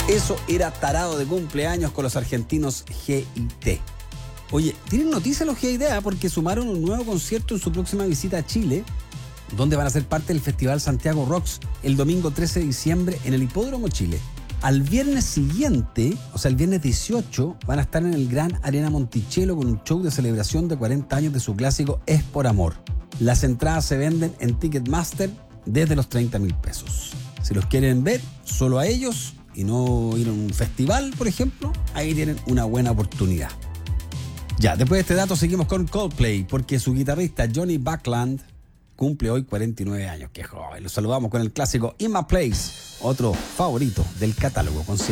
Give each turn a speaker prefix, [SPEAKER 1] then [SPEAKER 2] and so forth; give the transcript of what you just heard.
[SPEAKER 1] Eso era tarado de cumpleaños con los argentinos GIT. Oye, tienen noticias los GIT porque sumaron un nuevo concierto en su próxima visita a Chile, donde van a ser parte del Festival Santiago Rocks el domingo 13 de diciembre en el Hipódromo Chile. Al viernes siguiente, o sea, el viernes 18, van a estar en el Gran Arena Monticello con un show de celebración de 40 años de su clásico Es por Amor. Las entradas se venden en Ticketmaster desde los 30.000 pesos. Si los quieren ver solo a ellos y no ir a un festival, por ejemplo, ahí tienen una buena oportunidad. Ya, después de este dato seguimos con Coldplay, porque su guitarrista Johnny Buckland cumple hoy 49 años. ¡Qué joven! Los saludamos con el clásico In My Place, otro favorito del catálogo concierto.